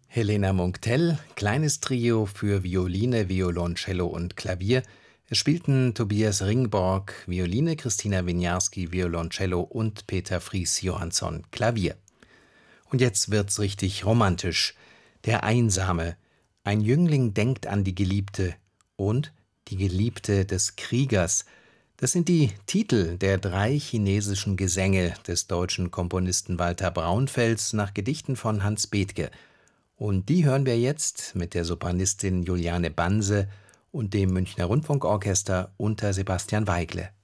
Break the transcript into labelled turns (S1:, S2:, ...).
S1: Helena Munck-Tell, kleines Trio für Violine, Violoncello und Klavier. Es spielten Tobias Ringborg, Violine, Christina Winiarski, Violoncello und Peter Fries-Johansson, Klavier. Und jetzt wird's richtig romantisch. Der Einsame. Ein Jüngling denkt an die Geliebte und die Geliebte des Kriegers. Das sind die Titel der 3 chinesischen Gesänge des deutschen Komponisten Walter Braunfels nach Gedichten von Hans Bethge. Und die hören wir jetzt mit der Sopranistin Juliane Banse und dem Münchner Rundfunkorchester unter Sebastian Weigle.